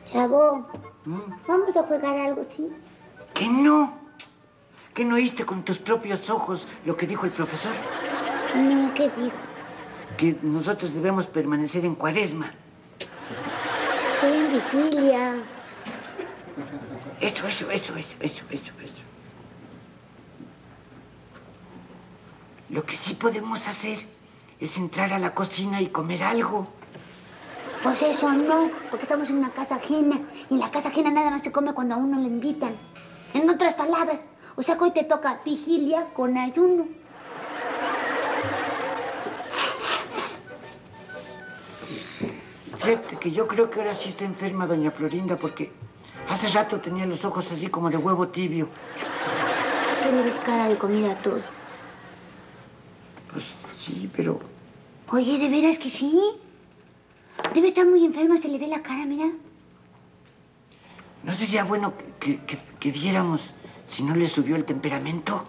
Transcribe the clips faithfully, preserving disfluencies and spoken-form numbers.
Chavo, ¿Mm? vamos a jugar algo, ¿sí? ¿Que no? ¿Que no oíste con tus propios ojos lo que dijo el profesor? No, ¿qué dijo? Que nosotros debemos permanecer en cuaresma. Estoy en vigilia. Eso, eso, eso, eso, eso, eso, eso. Lo que sí podemos hacer es entrar a la cocina y comer algo. Pues eso no, porque estamos en una casa ajena. Y en la casa ajena nada más se come cuando a uno le invitan. En otras palabras, o sea que hoy te toca vigilia con ayuno. Fíjate que yo creo que ahora sí está enferma doña Florinda, porque hace rato tenía los ojos así como de huevo tibio. Tú le ves cara de comida a todos. Pues sí, pero... Oye, ¿de veras que sí? Debe estar muy enferma, se le ve la cara, mira. ¿No sería bueno que, que, que viéramos si no le subió el temperamento?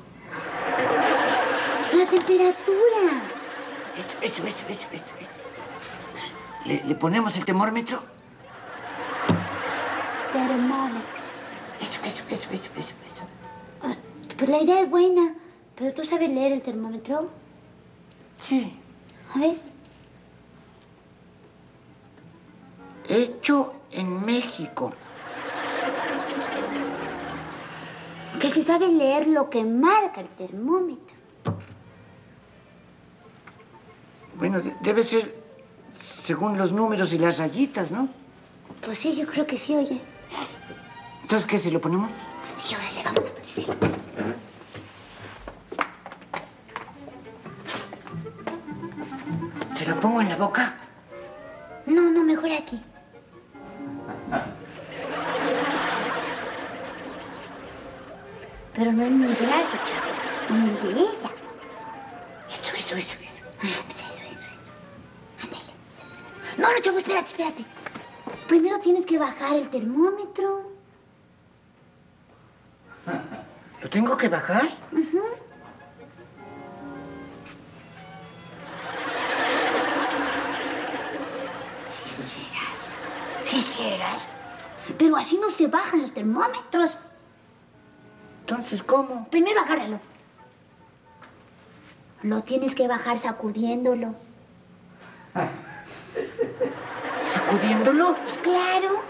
La temperatura. Eso, eso, eso, eso, eso. eso. ¿Le, ¿Le ponemos el termómetro? Termómetro. Eso, eso, eso, eso, eso, eso. Ah, pues la idea es buena, pero ¿tú sabes leer el termómetro? Sí. A ver. Hecho en México. Que si sabes leer lo que marca el termómetro. Bueno, de- debe ser según los números y las rayitas, ¿no? Pues sí, yo creo que sí, oye. Entonces, ¿qué, se lo ponemos? Sí, órale, vamos a ponerle. ¿Se lo pongo en la boca? No, no, mejor aquí. Pero no en mi brazo, chavo. En el de ella. Eso, eso, eso, eso. Ah, pues eso, eso, eso. Ándale. No, no, chavo, espérate, espérate. Primero tienes que bajar el termómetro. ¿Lo tengo que bajar? Uh-huh. Sí serás. Sí serás. Pero así no se bajan los termómetros. Entonces, ¿cómo? Primero agárralo. Lo tienes que bajar sacudiéndolo. ¿Sacudiéndolo? Pues claro.